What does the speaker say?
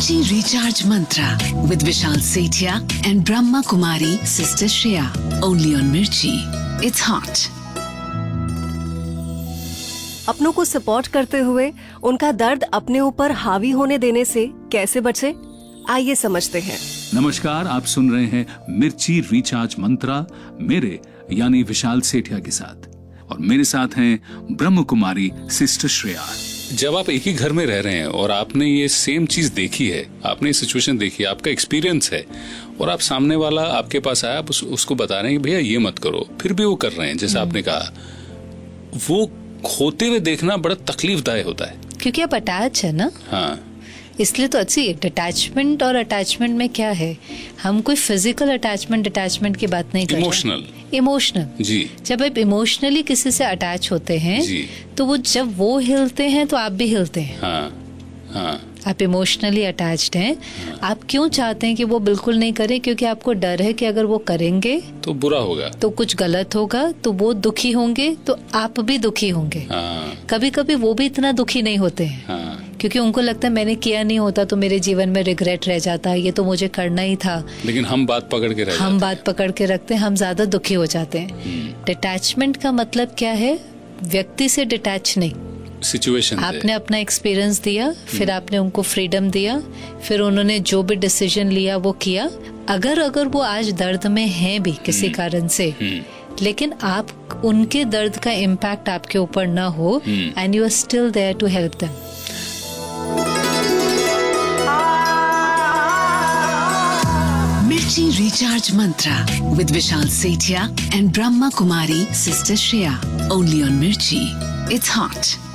Mirchi Recharge Mantra with Vishal Sethia and Brahma Kumari Sister Shreya. Only on Mirchi. It's hot. अपनों को support करते हुए उनका दर्द अपने ऊपर हावी होने देने से कैसे बचे, आइए समझते हैं। नमस्कार, आप सुन रहे हैं मिर्ची रिचार्ज मंत्रा मेरे यानी विशाल सेठिया के साथ, और मेरे साथ हैं ब्रह्म कुमारी सिस्टर श्रेया। जब आप एक ही घर में रह रहे हैं और आपने ये सेम चीज देखी है, आपने ये सिचुएशन देखी है, आपका एक्सपीरियंस है, और आप सामने वाला आपके पास आया, आप उसको बता रहे हैं कि भैया ये मत करो, फिर भी वो कर रहे हैं जैसे आपने कहा, वो खोते हुए देखना बड़ा तकलीफदायक होता है, क्योंकि आप अटैच है ना। हाँ, इसलिए तो अच्छी अटैचमेंट। और अटैचमेंट में क्या है, हम कोई फिजिकल अटैचमेंट की बात नहीं कर रहे, इमोशनल जी। जब आप इमोशनली किसी से अटैच होते हैं जी, तो वो जब वो हिलते हैं तो आप भी हिलते हैं। हाँ, हाँ, आप इमोशनली अटैच्ड हैं। आप क्यों चाहते हैं कि वो बिल्कुल नहीं करें? क्योंकि आपको डर है कि अगर वो करेंगे तो बुरा होगा, तो कुछ गलत होगा, तो वो दुखी होंगे तो आप भी दुखी होंगे। हाँ, कभी कभी वो भी इतना दुखी नहीं होते हैं, हाँ, क्योंकि उनको लगता है मैंने किया नहीं होता तो मेरे जीवन में रिग्रेट रह जाता है, ये तो मुझे करना ही था। लेकिन हम बात पकड़ के हम बात पकड़ के रखते हैं, हम ज्यादा दुखी हो जाते हैं। डिटैचमेंट का मतलब क्या है? व्यक्ति से डिटैच नहीं, सिचुएशन आपने अपना एक्सपीरियंस दिया, फिर आपने उनको फ्रीडम दिया, फिर उन्होंने जो भी डिसीजन लिया वो किया। अगर वो आज दर्द में हैं भी किसी कारण से, लेकिन आप उनके दर्द का इम्पैक्ट आपके ऊपर ना हो, and you are still there to help them. Mirchi Recharge Mantra with Vishal Sethia and Brahma Kumari Sister Shreya. Only on Mirchi. It's hot.